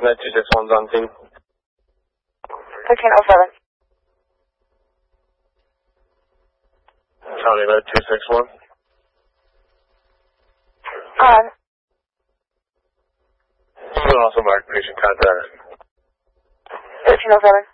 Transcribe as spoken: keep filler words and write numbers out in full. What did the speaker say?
Med two six one's on scene. thirteen oh seven. County Med two six one. On. You can also mark patient contact. thirteen oh seven.